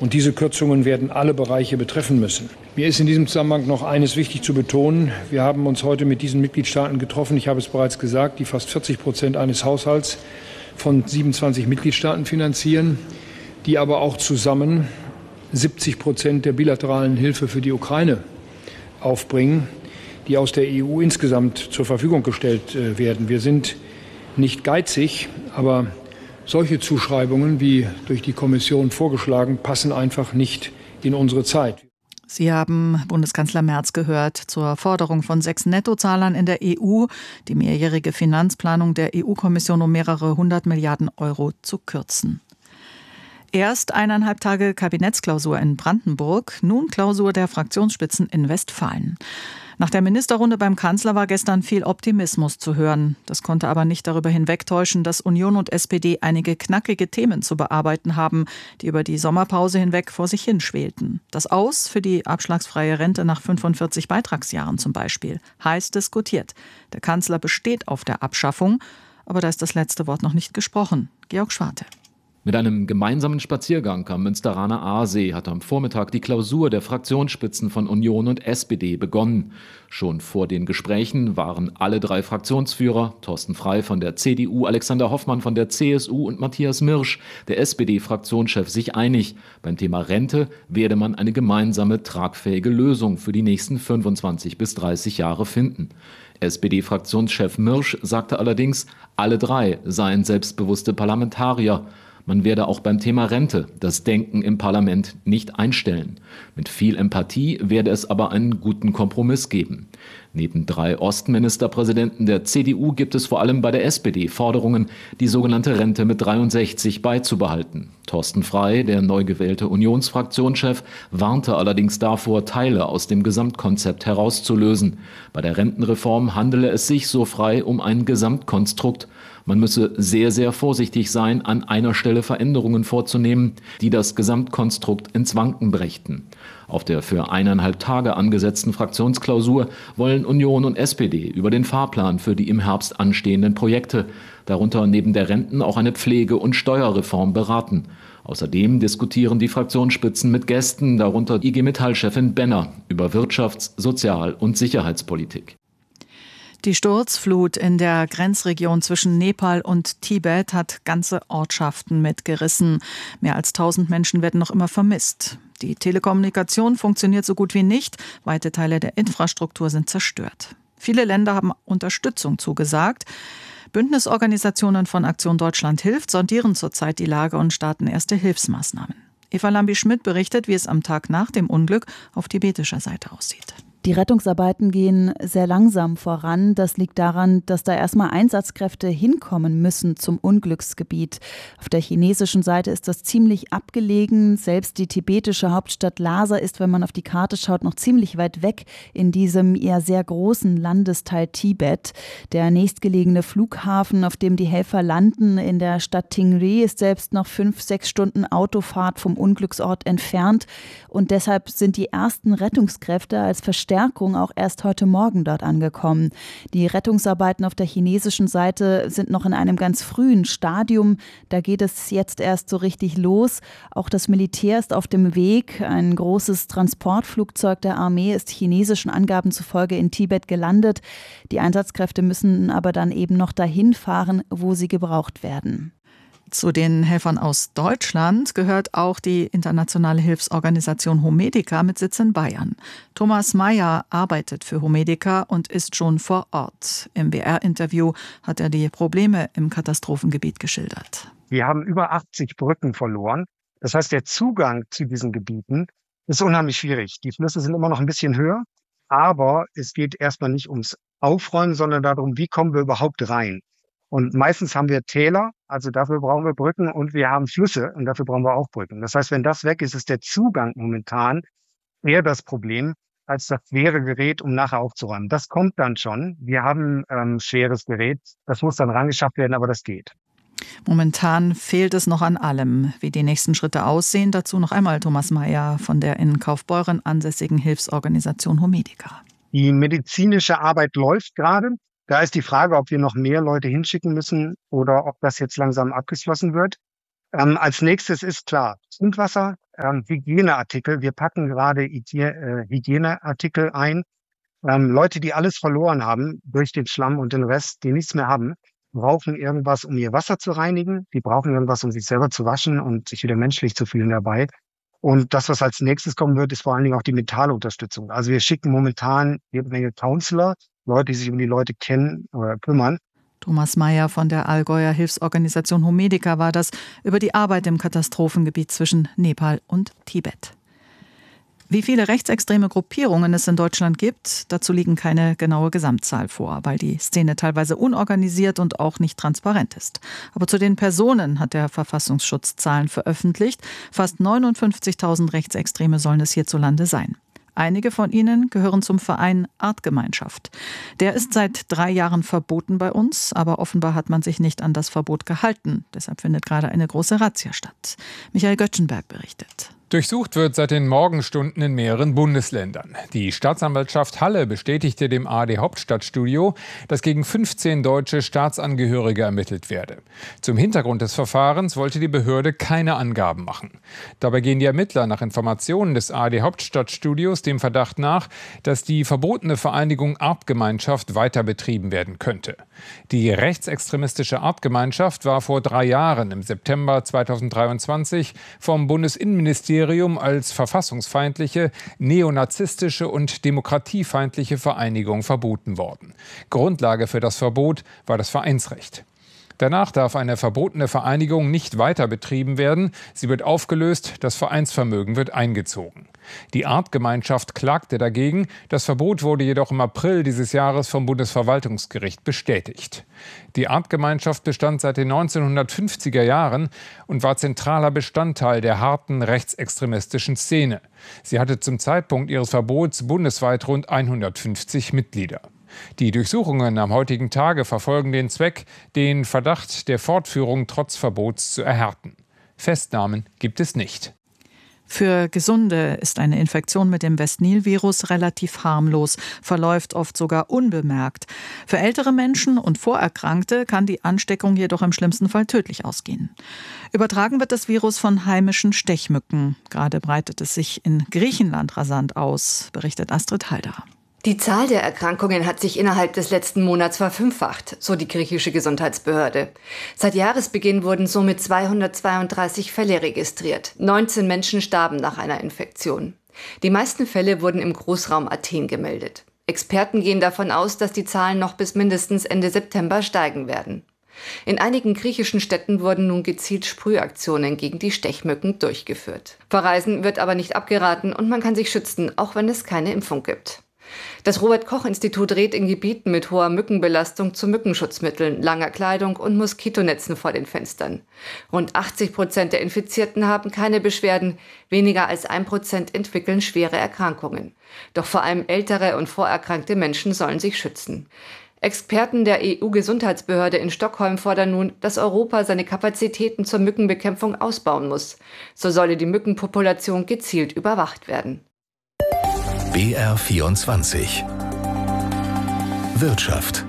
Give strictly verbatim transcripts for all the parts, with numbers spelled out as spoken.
Und diese Kürzungen werden alle Bereiche betreffen müssen. Mir ist in diesem Zusammenhang noch eines wichtig zu betonen. Wir haben uns heute mit diesen Mitgliedstaaten getroffen. Ich habe es bereits gesagt, die fast vierzig Prozent eines Haushalts von siebenundzwanzig Mitgliedstaaten finanzieren, die aber auch zusammen siebzig Prozent der bilateralen Hilfe für die Ukraine aufbringen, die aus der E U insgesamt zur Verfügung gestellt werden. Wir sind nicht geizig, aber solche Zuschreibungen, wie durch die Kommission vorgeschlagen, passen einfach nicht in unsere Zeit. Sie haben Bundeskanzler Merz gehört zur Forderung von sechs Nettozahlern in der E U, die mehrjährige Finanzplanung der E U-Kommission um mehrere hundert Milliarden Euro zu kürzen. Erst eineinhalb Tage Kabinettsklausur in Brandenburg, nun Klausur der Fraktionsspitzen in Westfalen. Nach der Ministerrunde beim Kanzler war gestern viel Optimismus zu hören. Das konnte aber nicht darüber hinwegtäuschen, dass Union und S P D einige knackige Themen zu bearbeiten haben, die über die Sommerpause hinweg vor sich hinschwelten. Das Aus für die abschlagsfreie Rente nach fünfundvierzig Beitragsjahren zum Beispiel. Heiß diskutiert. Der Kanzler besteht auf der Abschaffung, aber da ist das letzte Wort noch nicht gesprochen. Georg Schwarte. Mit einem gemeinsamen Spaziergang am Münsteraner Aasee hat am Vormittag die Klausur der Fraktionsspitzen von Union und S P D begonnen. Schon vor den Gesprächen waren alle drei Fraktionsführer, Thorsten Frey von der C D U, Alexander Hoffmann von der C S U und Matthias Mirsch, der S P D-Fraktionschef, sich einig. Beim Thema Rente werde man eine gemeinsame, tragfähige Lösung für die nächsten fünfundzwanzig bis dreißig Jahre finden. S P D-Fraktionschef Mirsch sagte allerdings, alle drei seien selbstbewusste Parlamentarier. Man werde auch beim Thema Rente das Denken im Parlament nicht einstellen. Mit viel Empathie werde es aber einen guten Kompromiss geben. Neben drei Ostministerpräsidenten der C D U gibt es vor allem bei der S P D Forderungen, die sogenannte Rente mit dreiundsechzig beizubehalten. Thorsten Frey, der neu gewählte Unionsfraktionschef, warnte allerdings davor, Teile aus dem Gesamtkonzept herauszulösen. Bei der Rentenreform handele es sich, so Frey, um ein Gesamtkonstrukt. Man müsse sehr, sehr vorsichtig sein, an einer Stelle Veränderungen vorzunehmen, die das Gesamtkonstrukt ins Wanken brächten. Auf der für eineinhalb Tage angesetzten Fraktionsklausur wollen Union und S P D über den Fahrplan für die im Herbst anstehenden Projekte, darunter neben der Renten auch eine Pflege- und Steuerreform, beraten. Außerdem diskutieren die Fraktionsspitzen mit Gästen, darunter I G Metall-Chefin Benner, über Wirtschafts-, Sozial- und Sicherheitspolitik. Die Sturzflut in der Grenzregion zwischen Nepal und Tibet hat ganze Ortschaften mitgerissen. Mehr als tausend Menschen werden noch immer vermisst. Die Telekommunikation funktioniert so gut wie nicht. Weite Teile der Infrastruktur sind zerstört. Viele Länder haben Unterstützung zugesagt. Bündnisorganisationen von Aktion Deutschland hilft sondieren zurzeit die Lage und starten erste Hilfsmaßnahmen. Eva Lambi-Schmidt berichtet, wie es am Tag nach dem Unglück auf tibetischer Seite aussieht. Die Rettungsarbeiten gehen sehr langsam voran. Das liegt daran, dass da erstmal Einsatzkräfte hinkommen müssen zum Unglücksgebiet. Auf der chinesischen Seite ist das ziemlich abgelegen. Selbst die tibetische Hauptstadt Lhasa ist, wenn man auf die Karte schaut, noch ziemlich weit weg in diesem eher sehr großen Landesteil Tibet. Der nächstgelegene Flughafen, auf dem die Helfer landen, in der Stadt Tingri, ist selbst noch fünf, sechs Stunden Autofahrt vom Unglücksort entfernt. Und deshalb sind die ersten Rettungskräfte als Verstärkung auch erst heute Morgen dort angekommen. Die Rettungsarbeiten auf der chinesischen Seite sind noch in einem ganz frühen Stadium. Da geht es jetzt erst so richtig los. Auch das Militär ist auf dem Weg. Ein großes Transportflugzeug der Armee ist chinesischen Angaben zufolge in Tibet gelandet. Die Einsatzkräfte müssen aber dann eben noch dahin fahren, wo sie gebraucht werden. Zu den Helfern aus Deutschland gehört auch die internationale Hilfsorganisation Homedica mit Sitz in Bayern. Thomas Meyer arbeitet für Homedica und ist schon vor Ort. Im W R-Interview hat er die Probleme im Katastrophengebiet geschildert. Wir haben über achtzig Brücken verloren. Das heißt, der Zugang zu diesen Gebieten ist unheimlich schwierig. Die Flüsse sind immer noch ein bisschen höher, aber es geht erstmal nicht ums Aufräumen, sondern darum, wie kommen wir überhaupt rein. Und meistens haben wir Täler, also dafür brauchen wir Brücken, und wir haben Flüsse und dafür brauchen wir auch Brücken. Das heißt, wenn das weg ist, ist der Zugang momentan eher das Problem als das schwere Gerät, um nachher aufzuräumen. Das kommt dann schon. Wir haben ähm, schweres Gerät, das muss dann rangeschafft werden, aber das geht. Momentan fehlt es noch an allem. Wie die nächsten Schritte aussehen, dazu noch einmal Thomas Meyer von der in Kaufbeuren ansässigen Hilfsorganisation Homedica. Die medizinische Arbeit läuft gerade. Da ist die Frage, ob wir noch mehr Leute hinschicken müssen oder ob das jetzt langsam abgeschlossen wird. Ähm, als nächstes ist klar, Trinkwasser, ähm, Hygieneartikel. Wir packen gerade Hygie- äh, Hygieneartikel ein. Ähm, Leute, die alles verloren haben durch den Schlamm und den Rest, die nichts mehr haben, brauchen irgendwas, um ihr Wasser zu reinigen. Die brauchen irgendwas, um sich selber zu waschen und sich wieder menschlich zu fühlen dabei. Und das, was als nächstes kommen wird, ist vor allen Dingen auch die mentale Unterstützung. Also wir schicken momentan jede Menge Counselor, Leute, die sich um die Leute kennen oder kümmern. Thomas Mayer von der Allgäuer Hilfsorganisation Homedica war das über die Arbeit im Katastrophengebiet zwischen Nepal und Tibet. Wie viele rechtsextreme Gruppierungen es in Deutschland gibt, dazu liegen keine genaue Gesamtzahl vor, weil die Szene teilweise unorganisiert und auch nicht transparent ist. Aber zu den Personen hat der Verfassungsschutz Zahlen veröffentlicht. Fast neunundfünfzigtausend Rechtsextreme sollen es hierzulande sein. Einige von ihnen gehören zum Verein Artgemeinschaft. Der ist seit drei Jahren verboten bei uns, aber offenbar hat man sich nicht an das Verbot gehalten. Deshalb findet gerade eine große Razzia statt. Michael Göttschenberg berichtet. Durchsucht wird seit den Morgenstunden in mehreren Bundesländern. Die Staatsanwaltschaft Halle bestätigte dem A R D-Hauptstadtstudio, dass gegen fünfzehn deutsche Staatsangehörige ermittelt werde. Zum Hintergrund des Verfahrens wollte die Behörde keine Angaben machen. Dabei gehen die Ermittler nach Informationen des A R D-Hauptstadtstudios dem Verdacht nach, dass die verbotene Vereinigung Artgemeinschaft weiter betrieben werden könnte. Die rechtsextremistische Artgemeinschaft war vor drei Jahren im September zweitausenddreiundzwanzig vom Bundesinnenministerium als verfassungsfeindliche, neonazistische und demokratiefeindliche Vereinigung verboten worden. Grundlage für das Verbot war das Vereinsrecht. Danach darf eine verbotene Vereinigung nicht weiter betrieben werden. Sie wird aufgelöst, das Vereinsvermögen wird eingezogen. Die Artgemeinschaft klagte dagegen. Das Verbot wurde jedoch im April dieses Jahres vom Bundesverwaltungsgericht bestätigt. Die Artgemeinschaft bestand seit den neunzehnhundertfünfziger Jahren und war zentraler Bestandteil der harten rechtsextremistischen Szene. Sie hatte zum Zeitpunkt ihres Verbots bundesweit rund hundertfünfzig Mitglieder. Die Durchsuchungen am heutigen Tage verfolgen den Zweck, den Verdacht der Fortführung trotz Verbots zu erhärten. Festnahmen gibt es nicht. Für Gesunde ist eine Infektion mit dem West-Nil-Virus relativ harmlos, verläuft oft sogar unbemerkt. Für ältere Menschen und Vorerkrankte kann die Ansteckung jedoch im schlimmsten Fall tödlich ausgehen. Übertragen wird das Virus von heimischen Stechmücken. Gerade breitet es sich in Griechenland rasant aus, berichtet Astrid Halder. Die Zahl der Erkrankungen hat sich innerhalb des letzten Monats verfünffacht, so die griechische Gesundheitsbehörde. Seit Jahresbeginn wurden somit zweihundertzweiunddreißig Fälle registriert. neunzehn Menschen starben nach einer Infektion. Die meisten Fälle wurden im Großraum Athen gemeldet. Experten gehen davon aus, dass die Zahlen noch bis mindestens Ende September steigen werden. In einigen griechischen Städten wurden nun gezielt Sprühaktionen gegen die Stechmücken durchgeführt. Verreisen wird aber nicht abgeraten und man kann sich schützen, auch wenn es keine Impfung gibt. Das Robert-Koch-Institut rät in Gebieten mit hoher Mückenbelastung zu Mückenschutzmitteln, langer Kleidung und Moskitonetzen vor den Fenstern. Rund achtzig Prozent der Infizierten haben keine Beschwerden, weniger als ein Prozent entwickeln schwere Erkrankungen. Doch vor allem ältere und vorerkrankte Menschen sollen sich schützen. Experten der E U-Gesundheitsbehörde in Stockholm fordern nun, dass Europa seine Kapazitäten zur Mückenbekämpfung ausbauen muss. So solle die Mückenpopulation gezielt überwacht werden. B R vierundzwanzig Wirtschaft.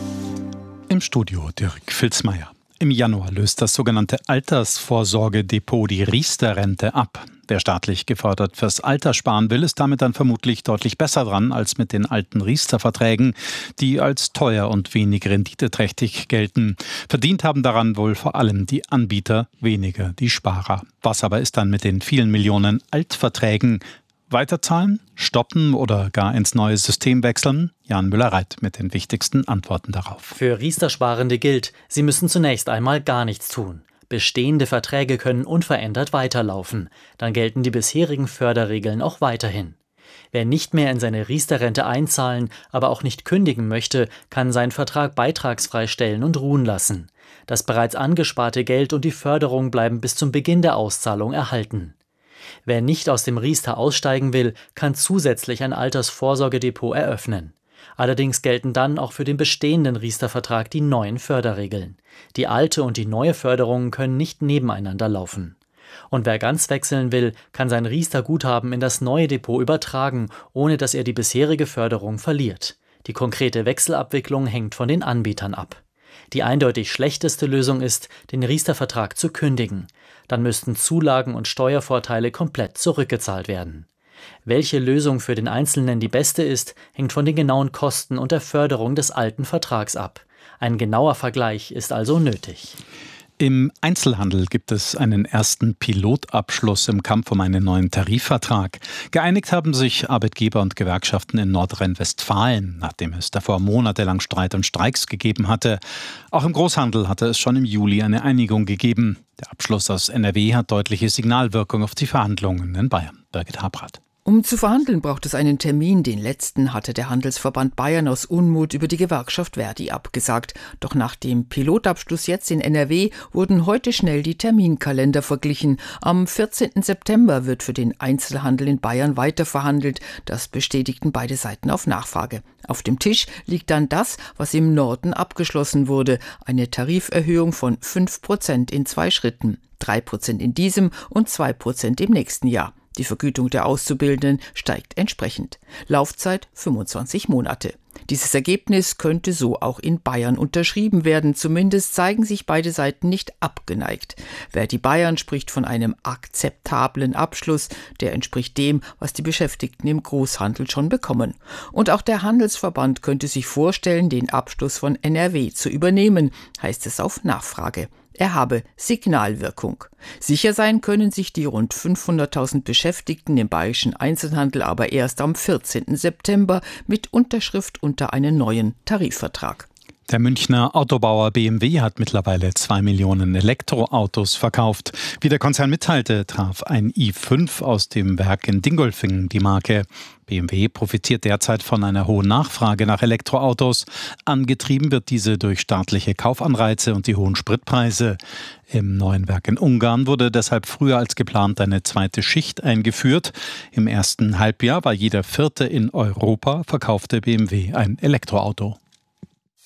Im Studio Dirk Filzmeier. Im Januar löst das sogenannte Altersvorsorgedepot die Riester-Rente ab. Wer staatlich gefördert fürs Alter sparen will, ist damit dann vermutlich deutlich besser dran als mit den alten Riester-Verträgen, die als teuer und wenig renditeträchtig gelten. Verdient haben daran wohl vor allem die Anbieter, weniger die Sparer. Was aber ist dann mit den vielen Millionen Altverträgen? Weiterzahlen, stoppen oder gar ins neue System wechseln? Jan Müller-Reit mit den wichtigsten Antworten darauf. Für Riester-Sparende gilt, sie müssen zunächst einmal gar nichts tun. Bestehende Verträge können unverändert weiterlaufen. Dann gelten die bisherigen Förderregeln auch weiterhin. Wer nicht mehr in seine Riester-Rente einzahlen, aber auch nicht kündigen möchte, kann seinen Vertrag beitragsfrei stellen und ruhen lassen. Das bereits angesparte Geld und die Förderung bleiben bis zum Beginn der Auszahlung erhalten. Wer nicht aus dem Riester aussteigen will, kann zusätzlich ein Altersvorsorgedepot eröffnen. Allerdings gelten dann auch für den bestehenden Riester-Vertrag die neuen Förderregeln. Die alte und die neue Förderung können nicht nebeneinander laufen. Und wer ganz wechseln will, kann sein Riester-Guthaben in das neue Depot übertragen, ohne dass er die bisherige Förderung verliert. Die konkrete Wechselabwicklung hängt von den Anbietern ab. Die eindeutig schlechteste Lösung ist, den Riester-Vertrag zu kündigen. Dann müssten Zulagen und Steuervorteile komplett zurückgezahlt werden. Welche Lösung für den Einzelnen die beste ist, hängt von den genauen Kosten und der Förderung des alten Vertrags ab. Ein genauer Vergleich ist also nötig. Im Einzelhandel gibt es einen ersten Pilotabschluss im Kampf um einen neuen Tarifvertrag. Geeinigt haben sich Arbeitgeber und Gewerkschaften in Nordrhein-Westfalen, nachdem es davor monatelang Streit und Streiks gegeben hatte. Auch im Großhandel hatte es schon im Juli eine Einigung gegeben. Der Abschluss aus N R W hat deutliche Signalwirkung auf die Verhandlungen in Bayern. Birgit Habrath. Um zu verhandeln, braucht es einen Termin. Den letzten hatte der Handelsverband Bayern aus Unmut über die Gewerkschaft Verdi abgesagt. Doch nach dem Pilotabschluss jetzt in N R W wurden heute schnell die Terminkalender verglichen. Am vierzehnten September wird für den Einzelhandel in Bayern weiter verhandelt. Das bestätigten beide Seiten auf Nachfrage. Auf dem Tisch liegt dann das, was im Norden abgeschlossen wurde. Eine Tariferhöhung von fünf Prozent in zwei Schritten. drei Prozent in diesem und zwei Prozent im nächsten Jahr. Die Vergütung der Auszubildenden steigt entsprechend. Laufzeit fünfundzwanzig Monate. Dieses Ergebnis könnte so auch in Bayern unterschrieben werden. Zumindest zeigen sich beide Seiten nicht abgeneigt. Verdi Bayern spricht von einem akzeptablen Abschluss. Der entspricht dem, was die Beschäftigten im Großhandel schon bekommen. Und auch der Handelsverband könnte sich vorstellen, den Abschluss von N R W zu übernehmen, heißt es auf Nachfrage. Er habe Signalwirkung. Sicher sein können sich die rund fünfhunderttausend Beschäftigten im bayerischen Einzelhandel aber erst am vierzehnten September mit Unterschrift unter einen neuen Tarifvertrag. Der Münchner Autobauer B M W hat mittlerweile zwei Millionen Elektroautos verkauft. Wie der Konzern mitteilte, traf ein i fünf aus dem Werk in Dingolfing die Marke. B M W profitiert derzeit von einer hohen Nachfrage nach Elektroautos. Angetrieben wird diese durch staatliche Kaufanreize und die hohen Spritpreise. Im neuen Werk in Ungarn wurde deshalb früher als geplant eine zweite Schicht eingeführt. Im ersten Halbjahr war jeder vierte in Europa verkaufte B M W ein Elektroauto.